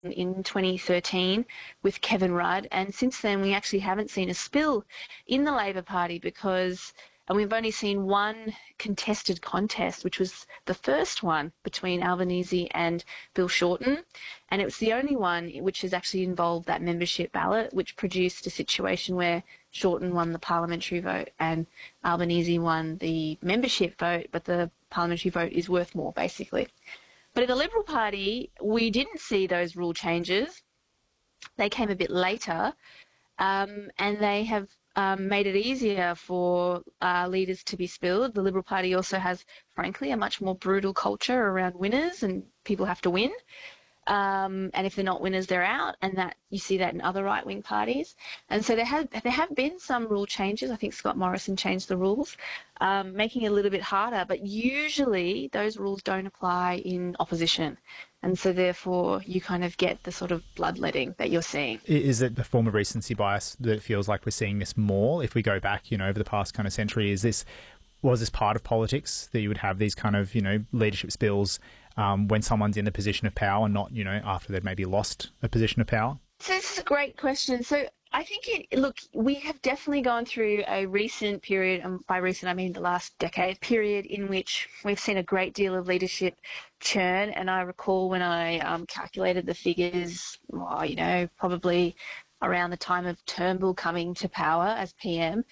in 2013 with Kevin Rudd, and since then we actually haven't seen a spill in the Labor Party and we've only seen one contested contest, which was the first one between Albanese and Bill Shorten, and it was the only one which has actually involved that membership ballot, which produced a situation where Shorten won the parliamentary vote and Albanese won the membership vote, but the parliamentary vote is worth more, basically. But in the Liberal Party, we didn't see those rule changes. They came a bit later, and they have made it easier for leaders to be spilled. The Liberal Party also has, frankly, a much more brutal culture around winners, and people have to win. And if they're not winners, they're out, and that you see that in other right-wing parties. And so there have been some rule changes. I think Scott Morrison changed the rules, making it a little bit harder. But usually those rules don't apply in opposition. And so therefore you kind of get the sort of bloodletting that you're seeing. Is it the form of recency bias that it feels like we're seeing this more? If we go back, over the past kind of century, was this part of politics that you would have these kind of, leadership spills when someone's in the position of power and not, after they've maybe lost a position of power? So this is a great question. So I think, we have definitely gone through a recent period, and by recent I mean the last decade period, in which we've seen a great deal of leadership churn. And I recall when I calculated the figures, probably around the time of Turnbull coming to power as PM,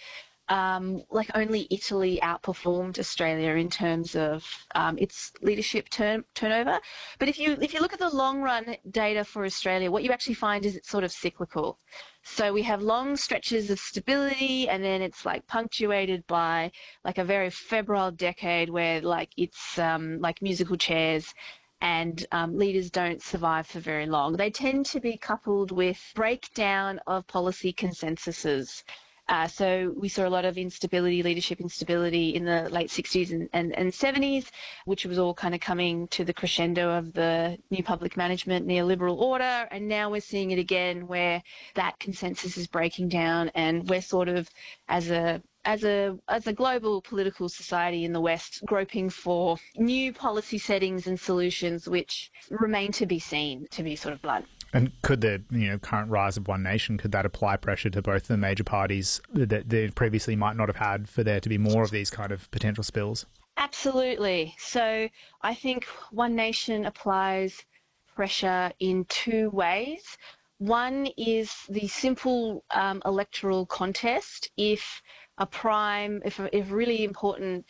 only Italy outperformed Australia in terms of its leadership turnover. But if you look at the long run data for Australia, what you actually find is it's sort of cyclical. So we have long stretches of stability, and then it's punctuated by a very febrile decade where it's like musical chairs. And leaders don't survive for very long. They tend to be coupled with breakdown of policy consensuses. So we saw a lot of leadership instability in the late 60s and 70s, which was all kind of coming to the crescendo of the new public management neoliberal order. And now we're seeing it again where that consensus is breaking down, and we're sort of, as a global political society in the West, groping for new policy settings and solutions which remain to be seen, to be sort of blunt. And could the current rise of One Nation, could that apply pressure to both the major parties that they previously might not have had for there to be more of these kind of potential spills? Absolutely. So I think One Nation applies pressure in two ways. One is the simple electoral contest. If a really important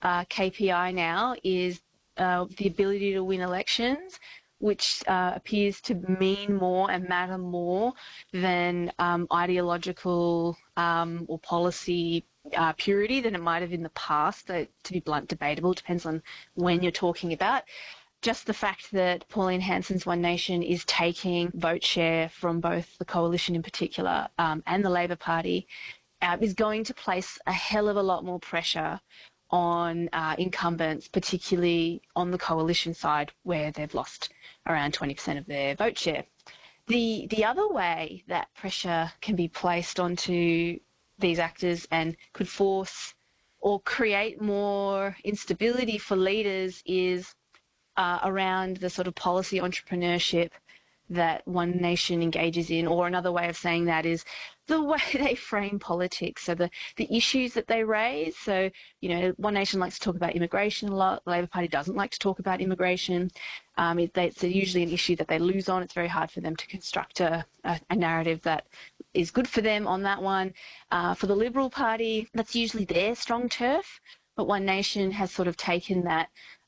KPI now is the ability to win elections, which appears to mean more and matter more than ideological or policy purity than it might have in the past. To be blunt, debatable. Depends on when you're talking about. Just the fact that Pauline Hanson's One Nation is taking vote share from both the Coalition in particular and the Labor Party is going to place a hell of a lot more pressure on incumbents, particularly on the Coalition side, where they've lost around 20% of their vote share. The other way that pressure can be placed onto these actors and could force or create more instability for leaders is around the sort of policy entrepreneurship that One Nation engages in, or another way of saying that is the way they frame politics, so the issues that they raise. So, One Nation likes to talk about immigration a lot. The Labor Party doesn't like to talk about immigration. It's usually an issue that they lose on. It's very hard for them to construct a narrative that is good for them on that one. For the Liberal Party, that's usually their strong turf, but One Nation has sort of taken that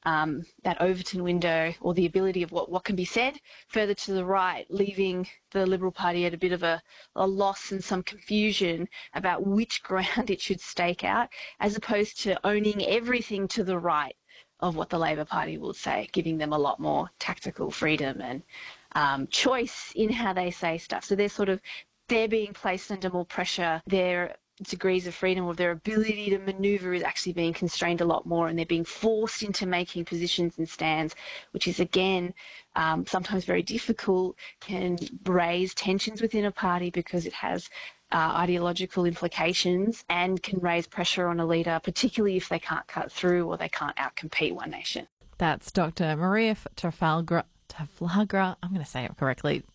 Overton window, or the ability of what can be said, further to the right, leaving the Liberal Party at a bit of a loss and some confusion about which ground it should stake out, as opposed to owning everything to the right of what the Labor Party will say, giving them a lot more tactical freedom and choice in how they say stuff. So they're being placed under more pressure. Their degrees of freedom, or their ability to manoeuvre, is actually being constrained a lot more, and they're being forced into making positions and stands, which is, again, sometimes very difficult, can raise tensions within a party because it has ideological implications, and can raise pressure on a leader, particularly if they can't cut through or they can't outcompete One Nation. That's Dr. Maria Trafalgar Taflagra, I'm going to say it correctly,